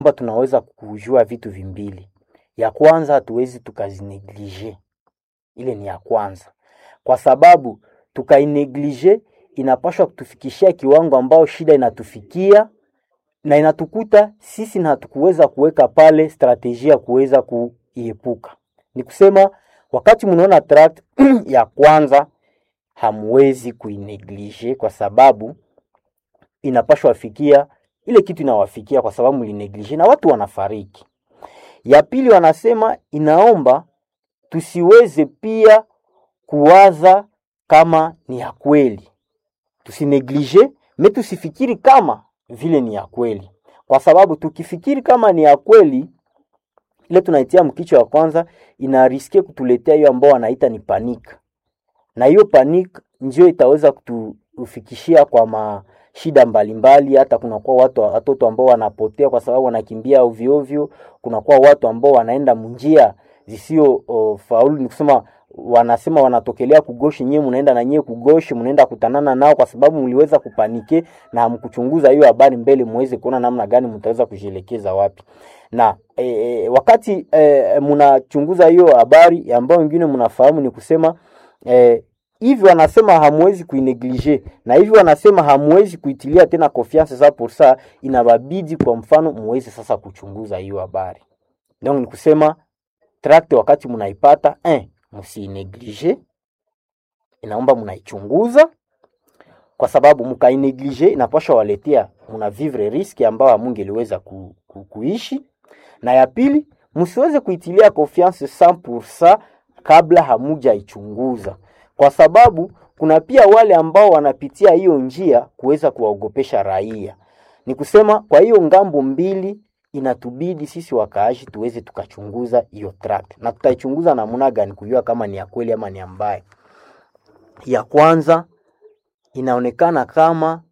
tunaweza kujua vitu vimbili. Ya kwanza hatuwezi tukazineglige. Ile ni ya kwanza. Kwa sababu tukaineglige inapaswa kutufikishia kiwango ambao shida inatufikia na inatukuta sisi na hatukuweza kuweka pale strategia kuweza kuiepuka. Ni kusema wakati mnaona tract ya kwanza hamwezi kuineglige kwa sababu inapaswa fikia ile kitu inawafikia kwa sababu mlineglige na watu wanafariki. Ya pili wanasema inaomba tusiweze pia kuwaza kama ni ya kweli. Tusineglige, tusifikiri kama vile ni ya kweli. Kwa sababu tukifikiri kama ni ya kweli, ile tunaitia mkicho wa kwanza inariske kutuletea hiyo ambao wanaita ni panic. Na hiyo panic ndio itaweza kutufikishia kwa mashida mbalimbali. Hata kunakuwa watoto ambao wanapotea kwa sababu wanakimbia ovyo ovyo, kunakuwa watu ambao wanaenda njia zisio faulu. Ni kusema wanasema wanatokelea kugoshi, nyewe mnaenda na nyewe kugoshi, mnaenda kutanana nao kwa sababu mliweza kupanike na hamkuchunguza hiyo habari mbele muweze kuona namna gani mtaweza kujielekeza wapi. Na wakati mnachunguza hiyo habari ambayo wengine mnafahamu, ni kusema hivi wanasema hamwezi kuineglige na hivi wanasema hamwezi kuitilia tena confiance za porsa, inababidi kwa mfano muweze sasa kuchunguza hiyo habari. Donc ni kusema tract wakati mnaipata msineglige, inaomba mnaichunguza kwa sababu mkaineglige inapaswa waletea mnavivre riski ambao hamungeliweza kuishi. Na ya pili, msiweze kuitilia confiance 100% kabla hamuja ichunguza, kwa sababu kuna pia wale ambao wanapitia hiyo njia kuweza kuwaogopesha raia. Ni kusema kwa hiyo ngambo mbili inatubidi sisi wakaaji tuweze tukachunguza hiyo tract. Na tutaichunguza namna gani kujua kama ni ya kweli ama ni ya mbaya? Ya kwanza, inaonekana kama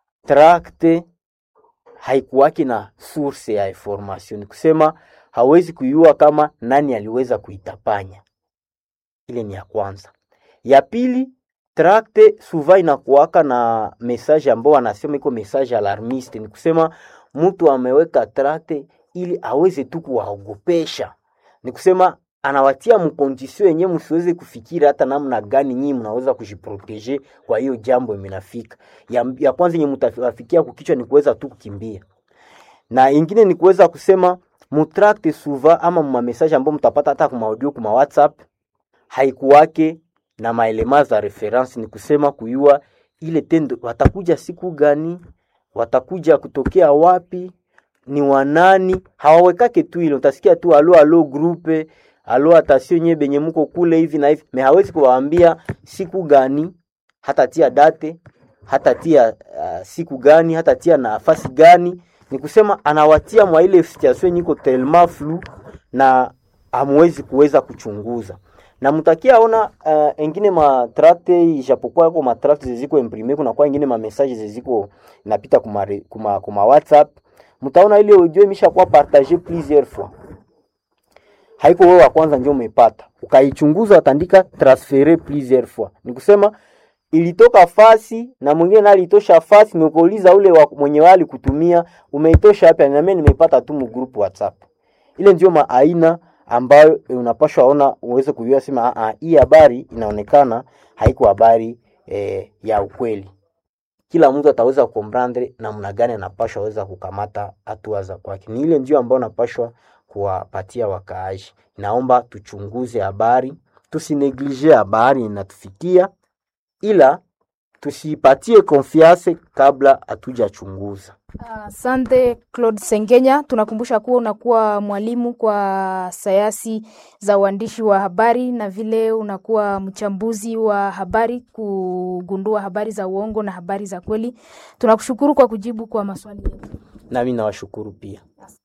tract haikuwaki na source ya information. Ni kusema hawezi kujua kama nani aliweza kuitapanya. Ile ni ya kwanza. Ya pili, tract souvent inakuwaka na message ambao wanasema iko message alarmiste. Ni kusema mtu ameweka tract ili aweze tu kuwaogopesha. Ni kusema anawatia mkondisio yenyewe msiweze kufikiri hata namna gani nyinyi mnaweza kujiproteger kwa hiyo jambo imenafika. Ya kwanza yenyewe mtafikia kukichwa ni kuweza tu kukimbia. Na ingine ni kuweza kusema mutract souvent ama mwa message ambao mtapata hata kwa audio kwa WhatsApp haikuwake na maelema za reference. Ni kusema kujua ile tendo watakuja siku gani, watakuja kutokea wapi, ni wanani. Hawawekake tu ile, utasikia tu alo groupe, alo atasio nye benye mko kule hivi na hivi. Hawezi kuwaambia siku gani, hata tia date, hata tia siku gani, hata tia nafasi gani. Ni kusema anawatia mwa ile situation nyiko tellement flou na hamwezi kuweza kuchunguza. Na mtakia ona engine ma tract ijapokuwa kwa ma tract ziziko imprime, kuna kwa ingine ma message ziziko inapita kuma WhatsApp, mtaona ile audio imeshakuwa partager plusieurs fois. Haiko wewe wa kwanza ndio umepata, ukaichunguza utandika transférer plusieurs fois. Ni kusema ilitoka fasi na mwingine na alitosha fasi, nimekuuliza ule wa mwenye wali kutumia umeitosha wapi? Na mimi nimepata tu mu group WhatsApp. Ile ndio maaina ambayo unapaswa ona uweze kujua sema hii habari inaonekana haiko habari ya ukweli. Kila mtu ataweza kukomprendre namna gani anapaswa weza kukamata hatua za kwake. Ni ile ndio ambayo napaswa kuwapatia wakaaji. Naomba tuchunguze habari, tusineglige habari inatufikia, ila tusipatie confiance kabla hatujachunguza. Asante Claude Sengenya, tunakumbusha kuwa unakuwa mwalimu kwa sayansi za uandishi wa habari na vile unakuwa mchambuzi wa habari, kugundua habari za uongo na habari za kweli. Tunakushukuru kwa kujibu kwa maswali yetu. Na mimi nawashukuru pia.